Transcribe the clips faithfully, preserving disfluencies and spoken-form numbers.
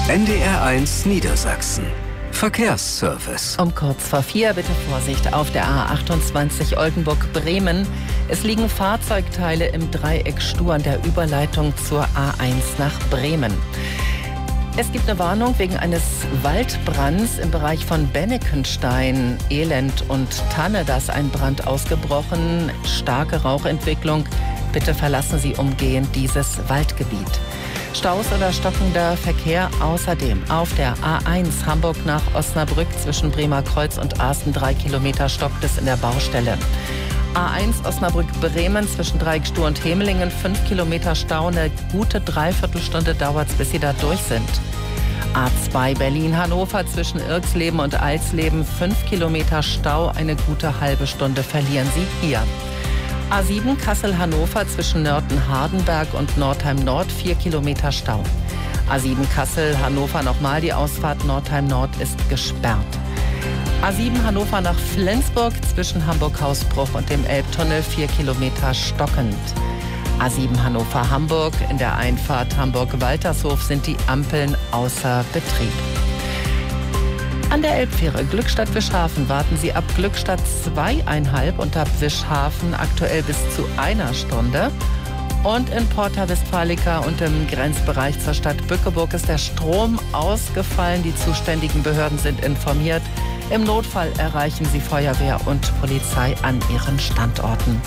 N D R eins Niedersachsen. Verkehrsservice. Um kurz vor vier bitte Vorsicht auf der A achtundzwanzig Oldenburg-Bremen. Es liegen Fahrzeugteile im Dreieck Stuh an der Überleitung zur A eins nach Bremen. Es gibt eine Warnung wegen eines Waldbrands im Bereich von Bennekenstein, Elend und Tanne. Da ist ein Brand ausgebrochen, starke Rauchentwicklung. Bitte verlassen Sie umgehend dieses Waldgebiet. Staus oder stockender Verkehr außerdem auf der A eins Hamburg nach Osnabrück zwischen Bremer Kreuz und Asten. Drei Kilometer stockt es in der Baustelle. A eins Osnabrück-Bremen zwischen Dreieckstuh und Hemelingen. Fünf Kilometer Stau. Eine gute Dreiviertelstunde dauert es, bis Sie da durch sind. A zwei Berlin-Hannover zwischen Irxleben und Alsleben. Fünf Kilometer Stau. Eine gute halbe Stunde verlieren Sie hier. A sieben Kassel-Hannover zwischen Nörten-Hardenberg und Nordheim-Nord, vier Kilometer Stau. A sieben Kassel-Hannover nochmal, die Ausfahrt Nordheim-Nord ist gesperrt. A sieben Hannover nach Flensburg zwischen Hamburg-Hausbruch und dem Elbtunnel, vier Kilometer stockend. A sieben Hannover-Hamburg, in der Einfahrt Hamburg-Waltershof sind die Ampeln außer Betrieb. An der Elbfähre Glückstadt-Wischhafen warten Sie ab Glückstadt zweieinhalb und ab Wischhafen aktuell bis zu einer Stunde. Und in Porta Westfalica und im Grenzbereich zur Stadt Bückeburg ist der Strom ausgefallen. Die zuständigen Behörden sind informiert. Im Notfall erreichen Sie Feuerwehr und Polizei an ihren Standorten.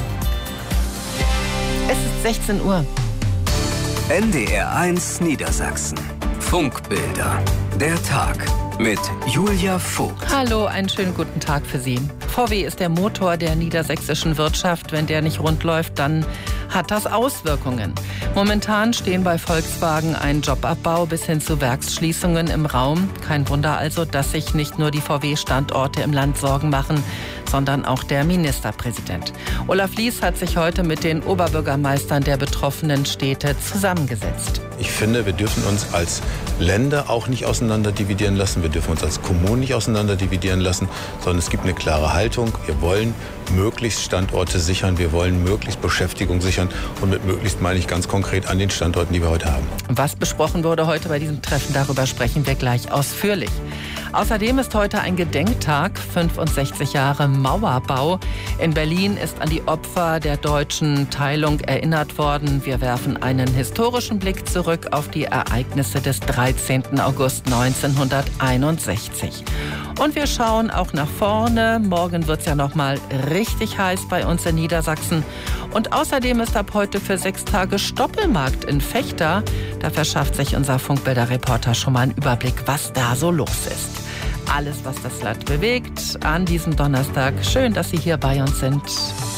Es ist sechzehn Uhr. N D R eins Niedersachsen. Funkbilder. Der Tag. Mit Julia Vogt. Hallo, einen schönen guten Tag für Sie. V W ist der Motor der niedersächsischen Wirtschaft. Wenn der nicht rund läuft, dann hat das Auswirkungen. Momentan stehen bei Volkswagen ein Jobabbau bis hin zu Werksschließungen im Raum. Kein Wunder also, dass sich nicht nur die V W-Standorte im Land Sorgen machen, sondern auch der Ministerpräsident. Olaf Lies hat sich heute mit den Oberbürgermeistern der betroffenen Städte zusammengesetzt. Ich finde, wir dürfen uns als Länder auch nicht auseinander dividieren lassen. Wir dürfen uns als Kommunen nicht auseinander dividieren lassen, sondern es gibt eine klare Haltung. Wir wollen möglichst Standorte sichern, wir wollen möglichst Beschäftigung sichern und mit möglichst meine ich ganz konkret an den Standorten, die wir heute haben. Was besprochen wurde heute bei diesem Treffen, darüber sprechen wir gleich ausführlich. Außerdem ist heute ein Gedenktag, fünfundsechzig Jahre Mauerbau. In Berlin ist an die Opfer der deutschen Teilung erinnert worden. Wir werfen einen historischen Blick zurück auf die Ereignisse des dreizehnten August neunzehnhunderteinundsechzig. Und wir schauen auch nach vorne. Morgen wird es ja noch mal richtig heiß bei uns in Niedersachsen. Und außerdem ist ab heute für sechs Tage Stoppelmarkt in Vechta. Da verschafft sich unser Funkbilder-Reporter schon mal einen Überblick, was da so los ist. Alles, was das Land bewegt, an diesem Donnerstag. Schön, dass Sie hier bei uns sind.